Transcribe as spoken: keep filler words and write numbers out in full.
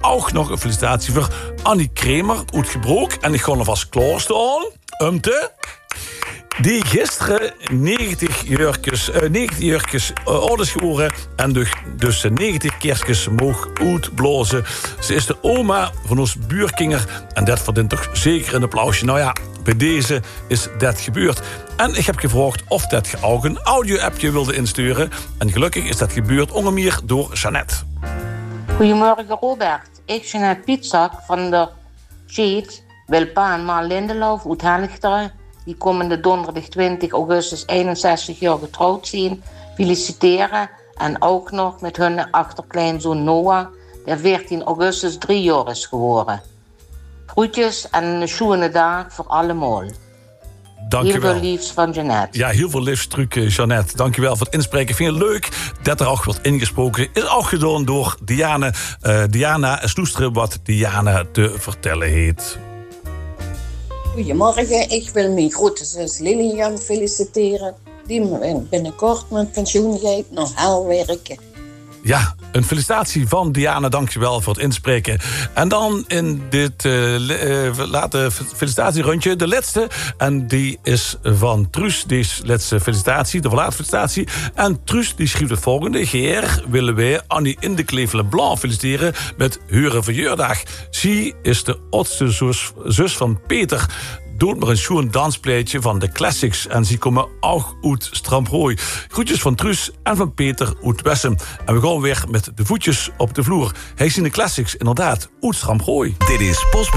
ook nog een felicitatie voor Annie Kremer uit Gebroek. En ik ga alvast klaarstaan om te... Die gisteren negentig jurkjes, uh, negentig jurkjes uh, ouders geworden en dus, dus negentig kerstjes moog uitblazen. Ze is de oma van ons buurkinger en dat verdient toch zeker een applausje. Nou ja, bij deze is dat gebeurd. En ik heb gevraagd of dat je ook een audio-appje wilde insturen. En gelukkig is dat gebeurd ongeveer door Jeannette. Goedemorgen Robert. Ik Jeannette Pietzak van de Sheet wil pa en ma Lindeloof uit Helchteren, die komende donderdag twintig augustus eenenzestig jaar getrouwd zijn, feliciteren. En ook nog met hun achterkleinzoon Noah, die veertien augustus drie jaar is geworden. Groetjes en een schoene dag voor allemaal. Dankjewel. Heel veel liefs van Jeannette. Ja, heel veel liefs truc, Jeannette. Dankjewel voor het inspreken. Ik vind het leuk dat er ook wordt ingesproken. Is ook gedaan door Diana. Uh, Diana Sloesteren, wat Diana te vertellen heeft. Goedemorgen, ik wil mijn grote zus Lilian feliciteren. Die binnenkort met pensioen gaat nog heel werken. Ja, een felicitatie van Diana, dankjewel voor het inspreken. En dan in dit uh, uh, late felicitatierondje de laatste. En die is van Truus, die is laatste felicitatie, de verlaat felicitatie. En Truus die schreef het volgende. Geer willen wij Annie in de Kleefle Blanc feliciteren met hun verjaardag. Zij is de oudste zus, zus van Peter. Doet maar een schoen danspleitje van de Classics. En ze komen ook uit Stramprooi. Groetjes van Truus en van Peter uit Wessem. En we gaan weer met de voetjes op de vloer. Hij zien de Classics inderdaad uit Stramprooi. Dit is Post